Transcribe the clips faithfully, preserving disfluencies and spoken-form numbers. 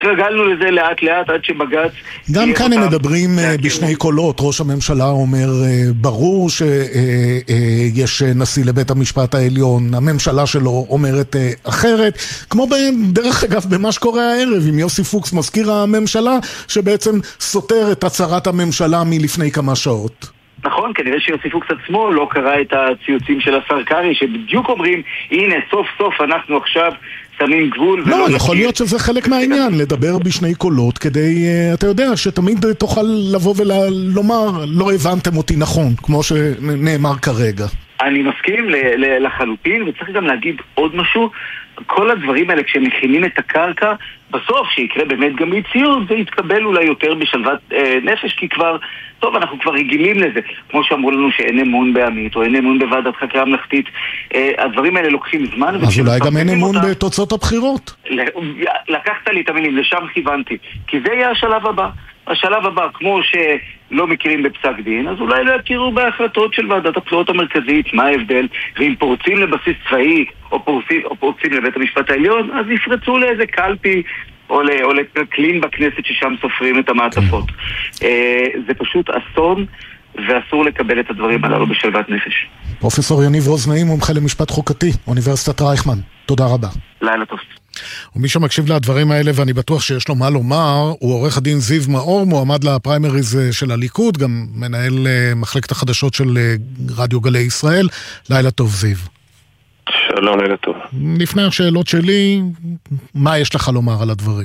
התרגלנו לזה לאט לאט עד שבג"ץ... גם כאן הם מדברים בשני קולות. ראש הממשלה אומר ברור שיש נשיא לבית המשפט העליון, הממשלה שלו אומרת אחרת, כמו דרך אגב במה שקורה הערב עם יוסי פוקס מזכיר הממשלה, שבעצם סותר את הצהרת הממשלה מלפני כמה שעות. נכון, כנראה שיוסי פוקס עצמו לא קרא את הציוצים של השר קרי, שבדיוק אומרים, הנה סוף סוף אנחנו עכשיו שמים גבול. לא, יכול להיות שזה חלק מהעניין, לדבר בשני קולות, כדי, אתה יודע, שתמיד תוכל לבוא ולומר, לא הבנתם אותי נכון, כמו שנאמר כרגע. אני מסכים לחלוטין, וצריך גם להגיד עוד משהו, כל הדברים האלה כשמכינים את הקרקע, בסוף שיקרה באמת גם מציאות, זה יתקבל אולי יותר בשלוות אה, נפש, כי כבר, טוב, אנחנו כבר רגילים לזה, כמו שאמרו לנו שאין אמון בעמית, או אין אמון בוועדת חקירה ממלכתית, אה, הדברים האלה לוקחים זמן. אז אולי גם אין אמון אותה, בתוצאות הבחירות. לקחת לי את המילים, לשם כיוונתי, כי זה יהיה השלב הבא. השלב הבא, כמו שלא מכירים בפסק דין, אז אולי לא יכירו בהחלטות של ועדת הבחירות המרכזית, מה ההבדל, ואם פורצים לבסיס צבאי, או פורצים, או פורצים לבית המשפט העליון, אז יפרצו לאיזה קלפי, או, או לקלין בכנסת ששם סופרים את המעטפות. זה פשוט אסון, ואסור לקבל את הדברים הללו בשלוות נפש. פרופסור יניב רוזנאי, מומחה למשפט חוקתי, אוניברסיטת רייכמן. תודה רבה. לילה טוב. ומי שמקשיב לדברים האלה, ואני בטוח שיש לו מה לומר, הוא עורך הדין זיו מאור, מועמד לפריימריז של הליכוד, גם מנהל מחלקת החדשות של רדיו גלי ישראל. לילה טוב זיו. שלום, לילה טוב. לפני השאלות שלי, מה יש לך לומר על הדברים?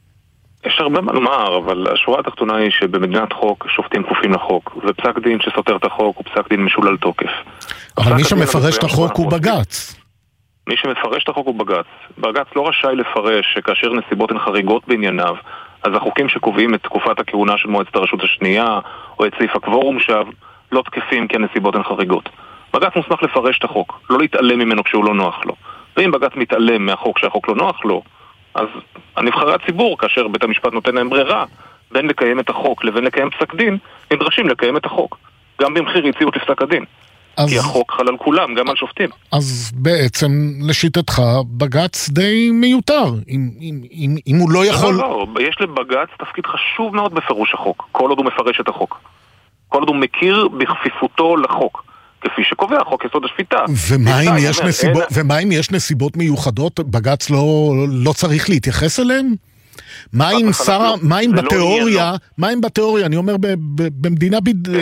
יש הרבה מה לומר, אבל השורה התחתונה היא שבמדינת חוק שופטים כפופים לחוק, ופסק דין שסותר את החוק הוא פסק דין משולל תוקף. אבל מי שמפרש את החוק הוא בג"ץ. מי שמפרש את החוק הוא בג"ץ. בג"ץ לא רשאי לפרש שכאשר נסיבות הן חריגות בענייניו, אז החוקים שקובעים את תקופת הכהונה של מועצת הרשות השנייה, או את סעיף הקוורום שב, לא תקפים כי הנסיבות הן חריגות. בג"ץ מוסמך לפרש את החוק, לא להתעלם ממנו כשהוא לא נוח לו. ואם בג"ץ מתעלם מהחוק שהחוק לא נוח לו, אז הנבחרי הציבור, כאשר בית המשפט נותן להם ברירה, בין לקיים את החוק לבין לקיים פסק דין, נדרשים לקיים את החוק. גם במחיר יציאות לפסק הדין. אז... כי החוק חל על כולם, גם על שופטים. אז בעצם, לשיטתך, בג"ץ די מיותר. אם, אם, אם, אם הוא לא יכול... לא, לא, יש לבג"ץ תפקיד חשוב מאוד בפירוש החוק. כל עוד הוא מפרש את החוק. כל עוד הוא מכיר בכפיפותו לחוק. כפי שקובע חוק יסוד השפיטה. ומה אם יש נסיבות, ומה אם יש נסיבות מיוחדות, בג"ץ לא, לא צריך להתייחס אליהן? מה אם שר, מה אם בתיאוריה, מה אם בתיאוריה, אני אומר במדינה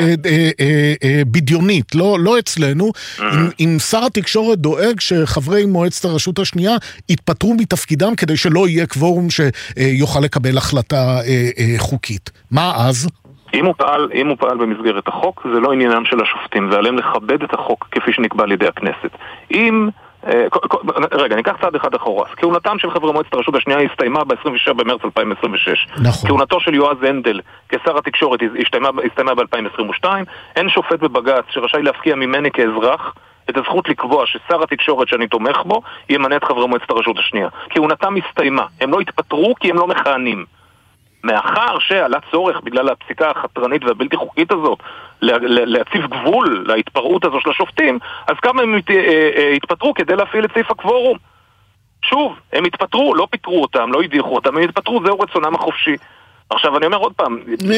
בדיונית, לא, לא אצלנו, אם שר התקשורת דואג שחברי מועצת הרשות השנייה יתפטרו מתפקידם כדי שלא יהיה קוורום שיוכל לקבל החלטה חוקית. מה אז? אם הוא פעל, אם הוא פעל במסגרת החוק, זה לא עניינם של השופטים, ועליהם לכבד את החוק כפי שנקבע על ידי הכנסת. אם, אה, רגע, ניקח צעד אחד אחורה. כהונתם של חברי מועצת הרשות השנייה הסתיימה ב-עשרים ושישה במרץ אלפיים עשרים ושש. נכון. כהונתו של יועז הנדל כשר התקשורת הסתיימה, הסתיימה ב-אלפיים עשרים ושתיים. אין שופט בבג"ץ שרשאי להפקיע ממני כאזרח את הזכות לקבוע ששר התקשורת שאני תומך בו ימנה את חברי מועצת הרשות השנייה. כהונתם הסתיימה. הם לא התפטרו כי הם לא מכהנים. מאחר שעלה צורך בגלל הפסיקה החתרנית והבלתי חוקית הזאת להציב גבול להתפרעות הזו של השופטים, אז כמה הם התפטרו כדי להפעיל את סעיף הקוורום. שוב, הם התפטרו, לא פיטרו אותם, לא הדיחו אותם, הם התפטרו, זהו רצונם החופשי. עכשיו אני אומר עוד פעם,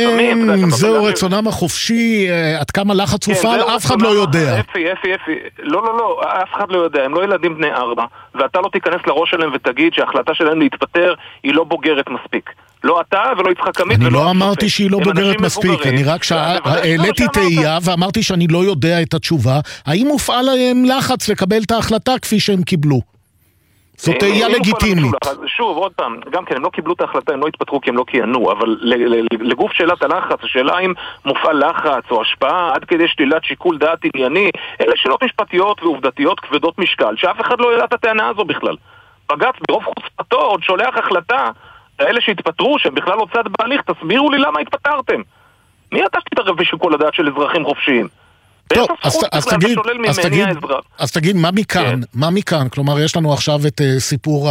זהו רצונם החופשי, עד כמה לחץ הופעל, אף אחד לא יודע. אפי, אפי, אפי, לא, לא, לא, אף אחד לא יודע, הם לא ילדים בני ארבע, ואתה לא תיכנס לראש שלהם ותגיד שההחלטה שלהם להתפטר היא לא בוגרת מספיק. לא אתה ולא יצחק עמית. אני לא אמרתי שהיא לא בוגרת מספיק, אני רק העליתי תהייה ואמרתי שאני לא יודע את התשובה, האם הופעל להם לחץ לקבל את ההחלטה כפי שהם קיבלו? זאת תהייה לגיטימית. שוב, עוד פעם, גם כן, הם לא קיבלו את ההחלטה, הם לא התפטרו כי הם לא כיהנו, אבל לגוף שאלת הלחץ, השאלה אם מופעל לחץ או השפעה עד כדי שלילת שיקול דעת ענייני, אלה שאלות משפטיות ועובדתיות כבדות משקל, שאף אחד לא ידע את הטענה הזו בכלל. בג"ץ ברוב חוצפתו עוד שולח החלטה, האלה שהתפטרו, שהם בכלל לא צד בהליך, תסבירו לי למה התפטרתם. מי אתה שתתערב בשיקול הדעת של אזרחים חופשיים? טוב, אז תגיד, אז תגיד, אז תגיד, מה מכאן, מה מכאן? כלומר, יש לנו עכשיו את סיפור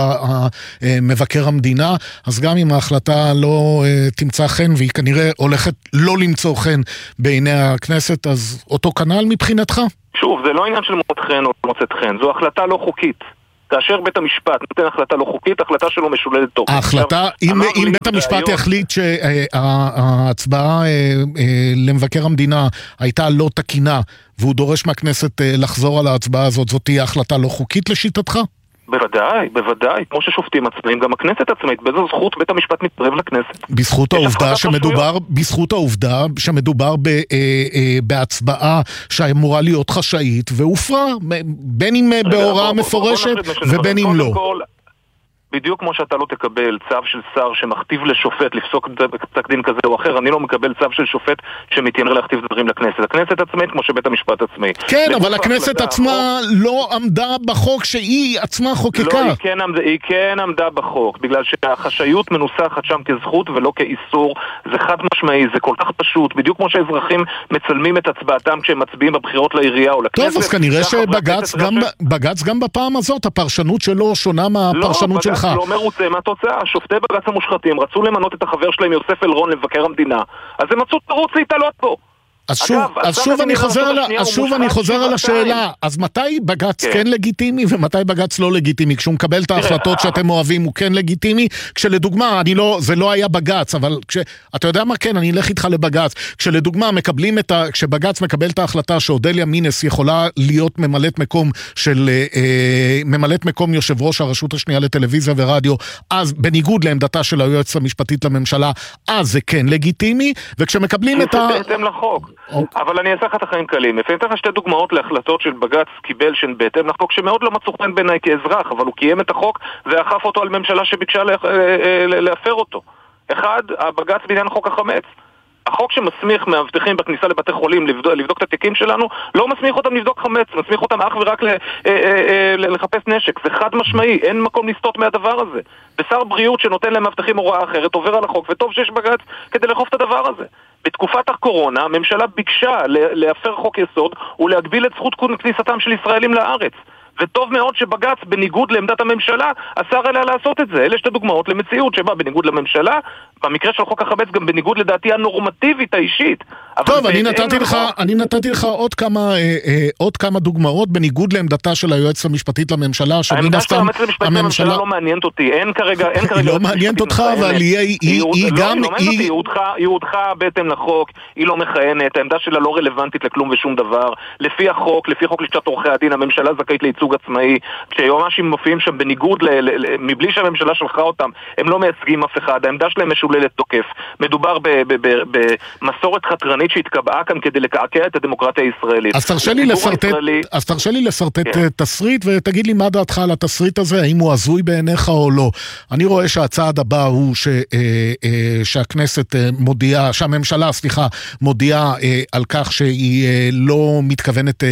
מבקר המדינה, אז גם אם ההחלטה לא תמצא חן, והיא כנראה הולכת לא למצוא חן בעיני הכנסת, אז אותו כנ"ל מבחינתך? שוב, זה לא עניין של מוצאת חן או מוצאת חן, זו החלטה לא חוקית. כאשר בית המשפט נותן החלטה לא חוקית, החלטה שלו משוללת תוקף. ההחלטה, אם, אם בית המשפט יחליט שההצבעה למבקר המדינה הייתה לא תקינה, והוא דורש מהכנסת לחזור על ההצבעה הזאת, זאת תהיה החלטה לא חוקית לשיטתך? בוודאי, בוודאי, כמו ששופטים עצמאים, גם הכנסת עצמאית, באיזו זכות בית המשפט מתערב לכנסת. בזכות העובדה שמדובר, בזכות העובדה שמדובר ב, אה, אה, בהצבעה שאמורה להיות חשאית והופרה, בין אם בהוראה מפורשת ובין אם לא. כל, בדיוק כמו שאתה לא תקבל צו של שר שמכתיב לשופט לפסוק פסק דין כזה או אחר, אני לא מקבל צו של שופט שמתיימר להכתיב דברים לכנסת. הכנסת עצמאית כמו שבית המשפט עצמאי. כן, אבל הכנסת עצמה לא עמדה בחוק שהיא עצמה חוקקה. לא, היא כן עמדה, היא כן עמדה בחוק, בגלל שהחשאיות מנוסחת שם כזכות ולא כאיסור. זה חד משמעי, זה כל כך פשוט, בדיוק כמו שהאזרחים מצלמים את הצבעתם כשהם מצביעים בבחירות לעירייה או לכנסת. טוב, אז כנראה שבג"ץ גם, בג"ץ גם בפעם הזאת, הפרשנות שלו שונה מהפרשנות שלך. לא מרוצה מהתוצאה. שופטי בג"ץ המושחתים רצו למנות את החבר שלהם יוסף אלרון למבקר המדינה, אז הם מצאו תירוץ להתעלות פה. אז שוב, אז שוב אני חוזר על, אז שוב אני חוזר על השאלה, אז מתי בג"ץ כן לגיטימי ומתי בג"ץ לא לגיטימי? כשהוא מקבל את ההחלטות שאתם אוהבים הוא כן לגיטימי? כשלדוגמה, אני לא, זה לא היה בג"ץ, אבל כש, אתה יודע מה כן, אני אלך איתך לבג"ץ. כשלדוגמה מקבלים את ה, כשבג"ץ מקבל את ההחלטה שאודליה מינס יכולה להיות ממלאת מקום של, אה, ממלאת מקום יושב ראש הרשות השנייה לטלוויזיה ורדיו, אז בניגוד לעמדתה של היועצת המשפטית לממשלה, אז זה כן לגיטימי, וכשמקבלים את ה... בהתאם לחוק. אבל אני אעשה לך את החיים קלים. אני אתן לך שתי דוגמאות להחלטות של בג"ץ קיבל שהן בהתאם לחוק, שמאוד לא מצאו חן בעיניי כאזרח, אבל הוא קיים את החוק ואכף אותו על ממשלה שביקשה להפר אותו. אחד, הבג"ץ בעניין חוק החמץ. החוק שמסמיך מאבטחים בכניסה לבתי חולים לבדוק, לבדוק את התיקים שלנו, לא מסמיך אותם לבדוק חמץ, מסמיך אותם אך ורק ל, אה, אה, אה, לחפש נשק. זה חד משמעי, אין מקום לסטות מהדבר הזה. בשר בריאות שנותן להם מאבטחים הוראה אחרת עובר על החוק, וטוב שיש בג"ץ כדי לאכוף את הדבר הזה. בתקופת הקורונה הממשלה ביקשה להפר חוק יסוד ולהגביל את זכות כניסתם של ישראלים לארץ. וטוב מאוד שבג"ץ, בניגוד לעמדת הממשלה, אסר עליה לעשות את זה. אלה שתי דוגמאות למציאות שבה בניגוד לממשלה, במקרה של חוק החמץ גם בניגוד לדעתי הנורמטיבית האישית. טוב, אני נתתי לך, אני נתתי לך עוד כמה, אה, אה, עוד כמה דוגמאות בניגוד לעמדתה של היועצת המשפטית לממשלה. העמדה של היועצת המשפטית לממשלה לא מעניינת אותי. אין כרגע, אין כרגע... היא לא מעניינת אותך, אבל היא גם... היא הודחה בהתאם לחוק, היא לא מכהנת, העמדה שלה לא רלוונטית לכלום ושום דבר. לפי החוק, לפי חוק לשכת עורכי הדין, הממשלה זכאית לייצוג עצמאי. כשהיועמ"שים מופיעים שם בניגוד, מבלי שהממשלה שלחה אותם, הם לא מייצגים אף אחד. העמדה שלהם משוללת תוקף. מדובר במסורת חתרנית שהתקבעה כאן כדי לקעקע את הדמוקרטיה הישראלית. אז תרשה לי לפרטט, אז תרשה לי לפרטט תסריט, ותגיד לי מה דעתך על התסריט הזה, האם הוא הזוי בעיניך או לא. אני רואה שהצעד הבא הוא שהכנסת מודיעה, שהממשלה, סליחה, מודיעה על כך שהיא לא מתכוונת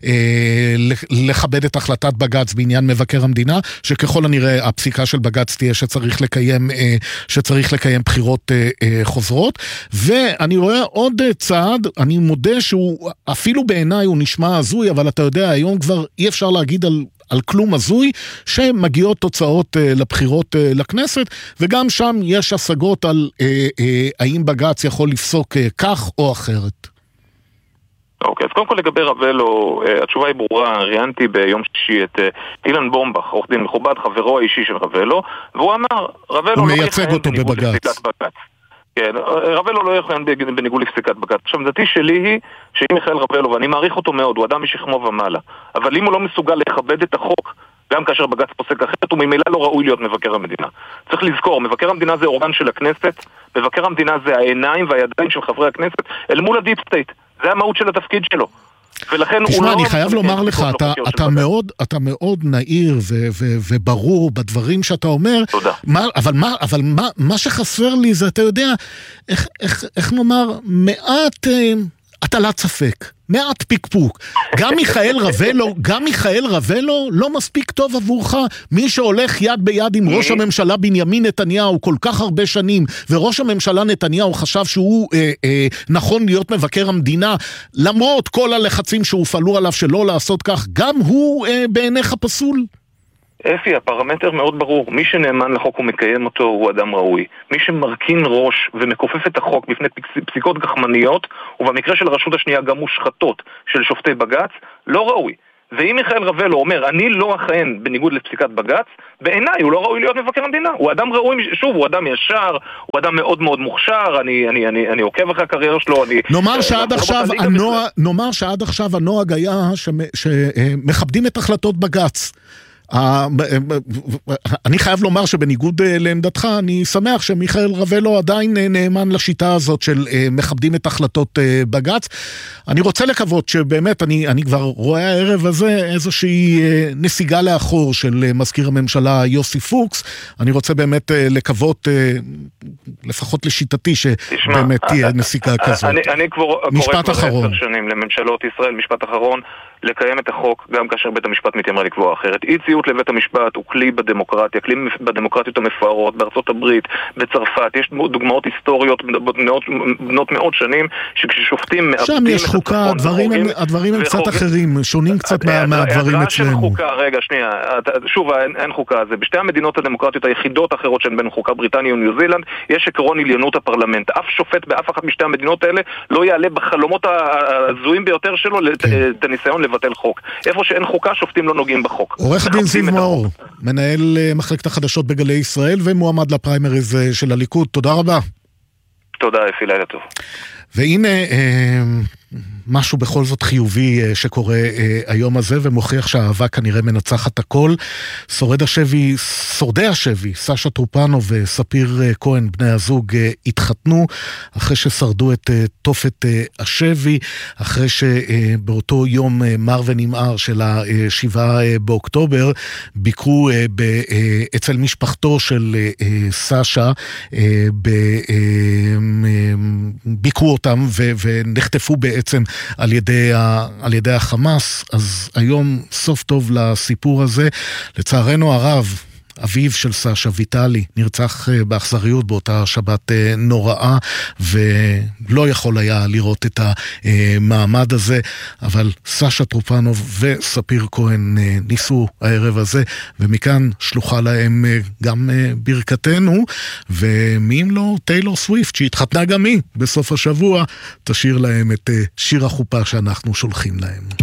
לכבד את החלטת בג"ץ בעניין מבקר המדינה, שככל הנראה הפסיקה של בג"ץ תהיה שצריך לקיים, שצריך לקיים בחירות חוזרות, ואני רואה עוד צעד, אני מודה שהוא אפילו בעיניי הוא נשמע הזוי, אבל אתה יודע, היום כבר אי אפשר להגיד על, על כלום הזוי, שמגיעות תוצאות לבחירות לכנסת, וגם שם יש השגות על האם בג"ץ יכול לפסוק כך או אחרת. אוקיי, אז קודם כל לגבי רבלו, התשובה היא ברורה. ראיינתי ביום שישי את אילן בומבך, עורך דין מכובד, חברו האישי של רבלו, והוא אמר, רבלו לא מייצג אותו בבג"ץ. כן, רבלו לא יכהן בניגוד לפסיקת בג"ץ. עכשיו, דעתי שלי היא שאם מיכאל רבלו, ואני מעריך אותו מאוד, הוא אדם משכמו ומעלה, אבל אם הוא לא מסוגל לכבד את החוק, גם כאשר בג"ץ פוסק אחרת, הוא ממילא לא ראוי להיות מבקר המדינה. צריך לזכור, מבקר המדינה זה אורגן של הכנסת, מבקר המדינה זה העיניים והידיים של חברי הכנסת אל מול הדיפ סטייט. זה המהות של התפקיד שלו. ולכן תשמע, הוא אני לא חייב לומר לך, אתה, אתה מאוד, אתה מאוד נעיר ו- ו- וברור בדברים שאתה אומר. תודה. מה, אבל מה, אבל מה, מה שחסר לי זה, אתה יודע, איך, איך, איך נאמר, מעט, הטלת ספק, מעט פיקפוק. גם מיכאל רבלו, גם מיכאל רבלו לא מספיק טוב עבורך. מי שהולך יד ביד עם ראש הממשלה בנימין נתניהו כל כך הרבה שנים, וראש הממשלה נתניהו חשב שהוא אה, אה, נכון להיות מבקר המדינה, למרות כל הלחצים שהופעלו עליו שלא לעשות כך, גם הוא אה, בעיניך פסול? אפי, הפרמטר מאוד ברור. מי שנאמן לחוק ומקיים אותו הוא אדם ראוי. מי שמרכין ראש ומכופף את החוק בפני פסיקות גחמניות, ובמקרה של הרשות השנייה גם מושחתות של שופטי בג"ץ, לא ראוי. ואם מיכאל רבלו אומר, אני לא אכהן בניגוד לפסיקת בג"ץ, בעיניי הוא לא ראוי להיות מבקר המדינה. הוא אדם ראוי, שוב, הוא אדם ישר, הוא אדם מאוד מאוד מוכשר, אני, אני, אני, אני עוקב אחרי הקריירה שלו, אני... נאמר שעד עכשיו, הנועה, נאמר שעד עכשיו הנוהג היה שמכבדים את החלטות בג"ץ. אני חייב לומר שבניגוד לעמדתך, אני שמח שמיכאל רבלו עדיין נאמן לשיטה הזאת של מכבדים את החלטות בג"ץ. אני רוצה לקוות שבאמת, אני, אני כבר רואה הערב הזה איזושהי נסיגה לאחור של מזכיר הממשלה יוסי פוקס. אני רוצה באמת לקוות, לפחות לשיטתי, שבאמת תהיה נסיגה כזאת. אני, אני כבר משפט אחרון. עשר שנים לממשלות ישראל, משפט אחרון, לקיים את החוק גם כאשר בית המשפט מתיימר לקבוע אחרת. אי ציות לבית המשפט הוא כלי בדמוקרטיה, כלי בדמוקרטיות המפוארות, בארצות הברית, בצרפת. יש דוגמאות היסטוריות בנות, בנות מאות שנים שכששופטים מאבדים... שם יש חוקה, הדברים הם, הדברים הם קצת אחרים, שונים קצת מהדברים אצלנו. רגע, שנייה, שוב, אין חוקה. זה בשתי המדינות הדמוקרטיות היחידות האחרות שהן בין חוקה בריטניה וניו זילנד, יש עקרון עליונות הפרלמנט. אף שופט באף אחת משתי המדינות האלה לא יעלה בחלומות הזויים ביותר שלו את הניסיון לבטל חוק. איפה שאין חוקה, שופטים לא נוגעים בחוק. עורך הדין זיו מאור, מנהל מחלקת החדשות בגלי ישראל ומועמד לפריימריז של הליכוד. תודה רבה. תודה, אפי, לילה טוב. והנה משהו בכל זאת חיובי שקורה היום הזה, ומוכיח שהאהבה כנראה מנצחת הכל. שורד השבי, שורדי השבי, סשה טרופנוב וספיר כהן, בני הזוג, התחתנו אחרי ששרדו את תופת השבי, אחרי שבאותו יום מר ונמהר של השבעה באוקטובר, ביקרו אצל משפחתו של סשה, ביקרו אותם ונחטפו בעצם על ידי, ה, על ידי החמאס. אז היום סוף טוב לסיפור הזה. לצערנו הרב, אביו של סשה, ויטלי, נרצח באכזריות באותה שבת נוראה, ולא יכול היה לראות את המעמד הזה, אבל סשה טרופנוב וספיר כהן ניסו הערב הזה, ומכאן שלוחה להם גם ברכתנו, ומי אם לא טיילור סוויפט, שהתחתנה גם היא בסוף השבוע, תשאיר להם את שיר החופה שאנחנו שולחים להם.